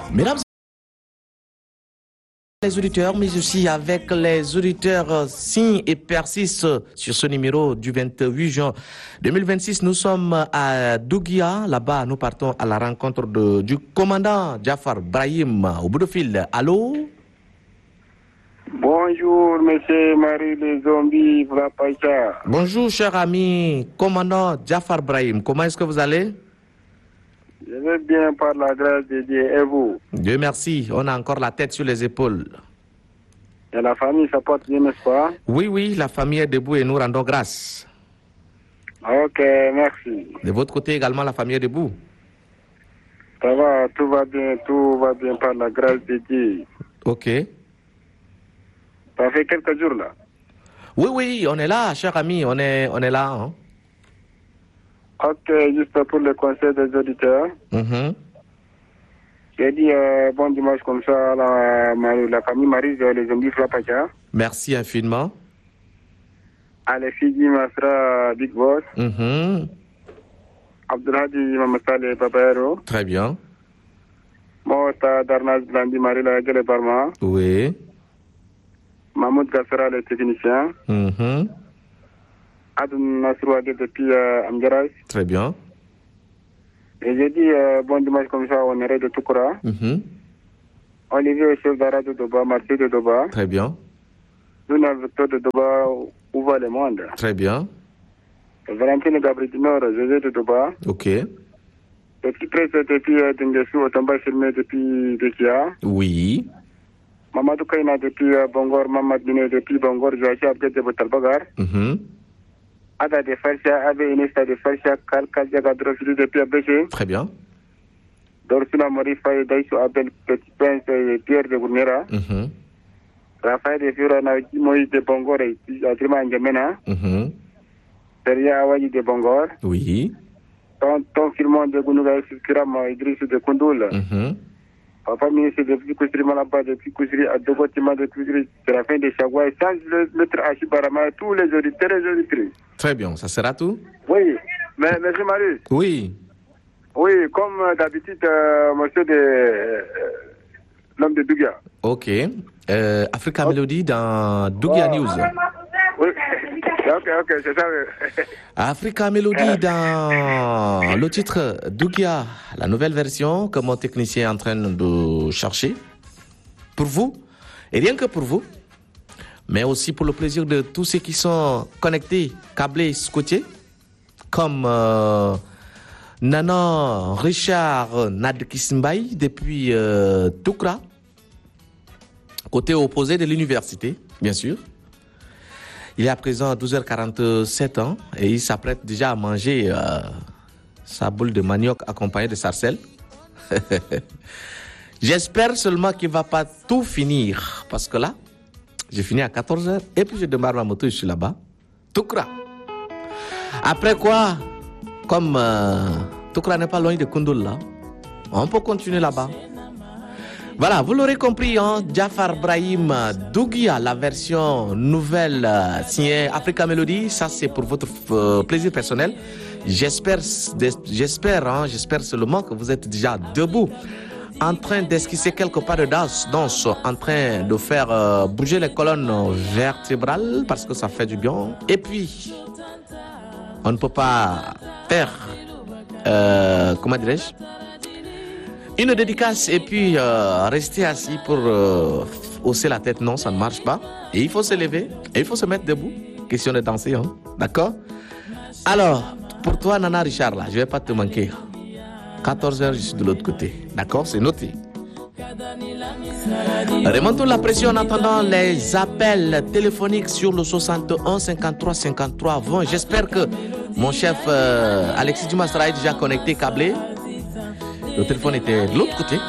Mesdames les auditeurs, mais aussi avec les auditeurs signent et persistent sur ce numéro du 28 juin 2026. Nous sommes à Dougia. Là-bas, nous partons à la rencontre du commandant Jafar Brahim au bout de fil. Allô? Bonjour, monsieur Marie les zombies, Vlapacha. Bonjour, cher ami, commandant Jafar Brahim. Comment est-ce que vous allez? Je vais bien par la grâce de Dieu. Et vous? Dieu merci, on a encore la tête sur les épaules. Et la famille, ça porte bien, n'est-ce pas? Oui, oui, la famille est debout et nous rendons grâce. Ok, merci. De votre côté également, la famille est debout? Ça va, tout va bien par la grâce de Dieu. Ok. Ça fait quelques jours là. Oui, oui, on est là, cher ami, on est là. Hein? Ok, juste pour le conseil des auditeurs. J'ai dit bon dimanche comme ça à la famille Marie, les zombies Flapacha. Merci infiniment. À les filles Masra Big Boss. Abdulhadi Mamasale Babero. Très bien. Mota Darnaz Blandi Marie la Gale Barma. Oui. Mahmoud Gassara, le technicien. Adoun Nasrouade depuis Amgaras. Très bien. Et j'ai dit bon dimanche comme ça, on est de Toukoura. Olivier, au chef d'Ara de Doba, Marseille de Doba. Très bien. Luna Victor de Doba, où va le monde. Très bien. Valentine Gabriel du Nord, José de Doba. Ok. Petit presse depuis Dengesu, Otamba filmé depuis Bekia. Oui. Mamadou Kaina depuis Bangor, Mamad Bine depuis Bangor, Joachim Abdel de Botalbagar. Ada de Farsia, Abe Inesta de Farsia, Kaljaga Drofili depuis Abéché. Très bien. Dorsula Morifa, Daïsou Abel Petit Prince et Pierre de Gournera. Raphaël de Fiora Naoki Moïse de Bangor et Adrima N'Djamena. Seria Awaji de Bangor. Oui. Ton Filmon de Gounuga Kiram Idriss de Koundoul. Papa ministre de Kousri Malaba, de Kousri Adogotima de Kousri, c'est la fin de Chagua et sans le mettre à Chibarama, tous les auditeurs et les auditrices. Très bien, ça sera tout? Oui, mais monsieur Marius. Oui. Oui, comme d'habitude, monsieur l'homme de Dougia. Ok. Africa Melody dans Dougia News. Oui, ok, c'est ça. Africa Melody dans le titre Dougia, la nouvelle version que mon technicien est en train de chercher. Pour vous, et rien que pour vous, mais aussi pour le plaisir de tous ceux qui sont connectés, câblés, scotchés, comme Nana Richard Nadkisimbaï depuis Toukra, côté opposé de l'université, bien sûr. Il est à présent à 12h47 ans et il s'apprête déjà à manger sa boule de manioc accompagnée de sarcelles. J'espère seulement qu'il ne va pas tout finir parce que là, j'ai fini à 14h et puis je démarre ma moto, je suis là-bas. Toukra. Après quoi, comme Toukra n'est pas loin de Koundoul là, on peut continuer là-bas. Voilà, vous l'aurez compris, hein, Jafar Brahim Dougia, la version nouvelle signée Africa Melody, ça c'est pour votre plaisir personnel. J'espère seulement que vous êtes déjà debout, en train d'esquisser quelque part de danse, en train de faire bouger les colonnes vertébrales parce que ça fait du bien. Et puis, on ne peut pas faire, comment dirais-je, une dédicace et puis rester assis pour hausser la tête. Non, ça ne marche pas. Et il faut se lever et il faut se mettre debout. Question de danser, hein? D'accord? Alors, pour toi, Nana Richard, là, je ne vais pas te manquer. 14h, je suis de l'autre côté. D'accord? C'est noté. Remontons la pression en attendant les appels téléphoniques sur le 61 53 53 20. J'espère que mon chef Alexis Dumas sera déjà connecté, câblé. Le téléphone était de l'autre côté.